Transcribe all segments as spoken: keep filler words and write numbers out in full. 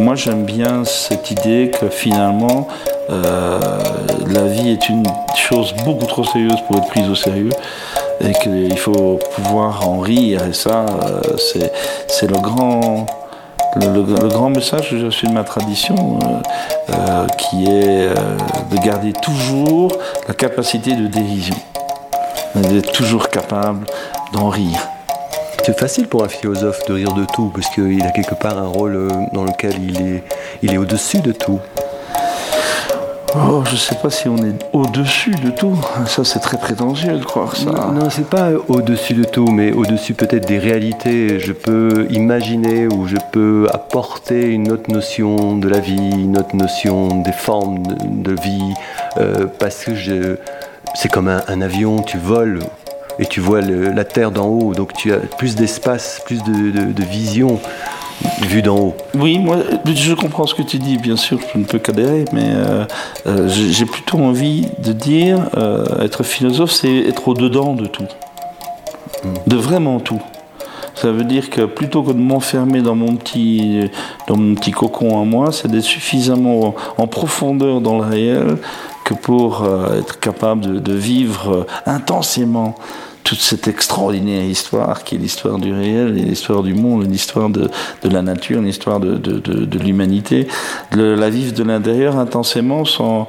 moi j'aime bien cette idée que finalement euh, la vie est une chose beaucoup trop sérieuse pour être prise au sérieux et qu'il faut pouvoir en rire, et ça euh, c'est, c'est le grand... Le, le, le grand message que j'ai reçu de ma tradition, euh, euh, qui est euh, de garder toujours la capacité de dérision, d'être toujours capable d'en rire. C'est facile pour un philosophe de rire de tout, parce qu'il a quelque part un rôle dans lequel il est, il est au-dessus de tout. Oh, je ne sais pas si on est au-dessus de tout. Ça, c'est très prétentieux de croire ça. Non, non, c'est pas au-dessus de tout, mais au-dessus peut-être des réalités. Je peux imaginer ou je peux apporter une autre notion de la vie, une autre notion des formes de, de vie, euh, parce que je, c'est comme un, un avion, tu voles et tu vois le, la terre d'en haut, donc tu as plus d'espace, plus de, de, de vision. Vue d'en haut. Oui, moi, je comprends ce que tu dis, bien sûr, je ne peux qu'adhérer, mais euh, euh, j'ai plutôt envie de dire, euh, être philosophe, c'est être au-dedans de tout, mmh. de vraiment tout. Ça veut dire que plutôt que de m'enfermer dans mon petit, dans mon petit cocon à moi, c'est d'être suffisamment en profondeur dans le réel que pour euh, être capable de, de vivre intensément toute cette extraordinaire histoire qui est l'histoire du réel, l'histoire du monde, l'histoire de, de la nature, l'histoire de, de, de, de l'humanité, de la vivre de l'intérieur intensément sans,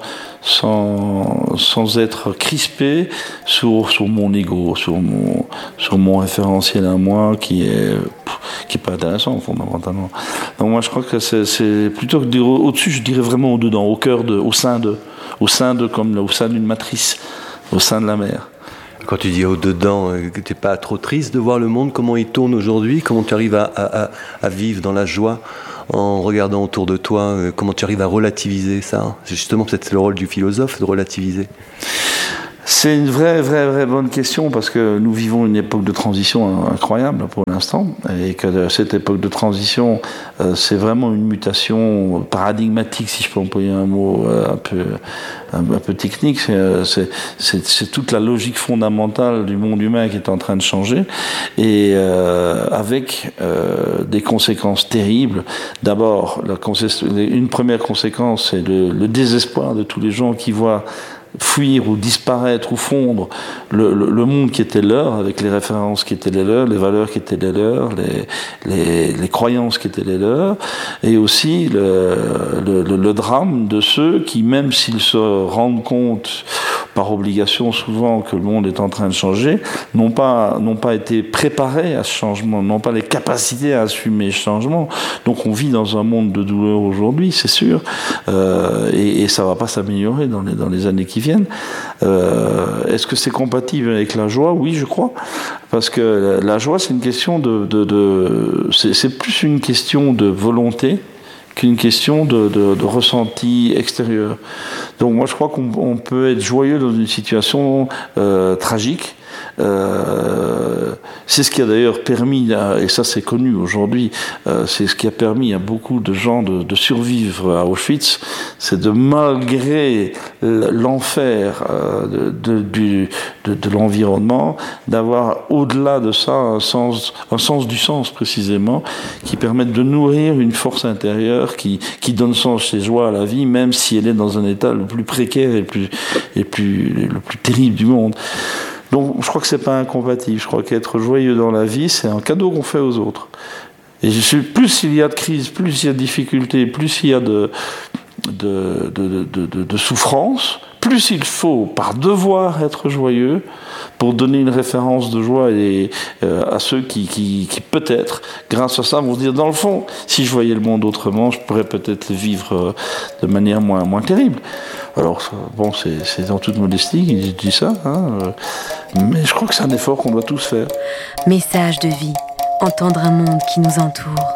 sans, sans être crispé sur, sur mon ego, sur mon, sur mon référentiel à moi qui est, qui est pas intéressant fondamentalement. Donc moi je crois que c'est, c'est plutôt que de dire au-dessus, je dirais vraiment au-dedans, au cœur de, au sein de, au sein de, comme au sein d'une matrice, au sein de la mer. Quand tu dis au-dedans, que tu n'es pas trop triste de voir le monde, comment il tourne aujourd'hui, comment tu arrives à, à, à vivre dans la joie en regardant autour de toi, comment tu arrives à relativiser ça. C'est justement peut-être le rôle du philosophe, de relativiser. C'est une vraie, vraie, vraie bonne question parce que nous vivons une époque de transition incroyable pour l'instant et que cette époque de transition, euh, c'est vraiment une mutation paradigmatique, si je peux employer un mot un peu, un, un peu technique. C'est, c'est, c'est, c'est toute la logique fondamentale du monde humain qui est en train de changer et euh, avec euh, des conséquences terribles. D'abord, la consé- une première conséquence, c'est le, le désespoir de tous les gens qui voient fuir ou disparaître ou fondre le, le, le monde qui était leur, avec les références qui étaient les leurs, les valeurs qui étaient les leurs, les, les, les croyances qui étaient les leurs, et aussi le, le, le, le drame de ceux qui, même s'ils se rendent compte par obligation souvent que le monde est en train de changer, n'ont pas, n'ont pas été préparés à ce changement, n'ont pas les capacités à assumer ce changement. Donc on vit dans un monde de douleur aujourd'hui, c'est sûr, euh, et, et ça ne va pas s'améliorer dans les, dans les années qui viennent. Euh, est-ce que c'est compatible avec la joie ? Oui, je crois. Parce que la joie, c'est une question de... de, de c'est, c'est plus une question de volonté qu'une question de, de, de ressenti extérieur. Donc moi, je crois qu'on on peut être joyeux dans une situation euh, tragique. Euh, c'est ce qui a d'ailleurs permis, et ça c'est connu aujourd'hui, euh, c'est ce qui a permis à beaucoup de gens de, de survivre à Auschwitz, c'est de malgré l'enfer euh, de, de, du, de, de l'environnement, d'avoir au-delà de ça un sens, un sens du sens précisément, qui permette de nourrir une force intérieure qui, qui donne sens et joie à la vie, même si elle est dans un état le plus précaire et le plus, et plus, le plus terrible du monde. Donc je crois que c'est pas incompatible. Je crois qu'être joyeux dans la vie, c'est un cadeau qu'on fait aux autres. Et je suis, plus il y a de crise, plus il y a de difficultés, plus il y a de, de, de, de, de, de souffrance, plus il faut, par devoir, être joyeux pour donner une référence de joie et, euh, à ceux qui, qui, qui, peut-être, grâce à ça, vont se dire, dans le fond, si je voyais le monde autrement, je pourrais peut-être le vivre euh, de manière moins, moins terrible. Alors, bon, c'est, c'est dans toute modestie que je dis ça, hein, euh, mais je crois que c'est un effort qu'on doit tous faire. Message de vie, entendre un monde qui nous entoure.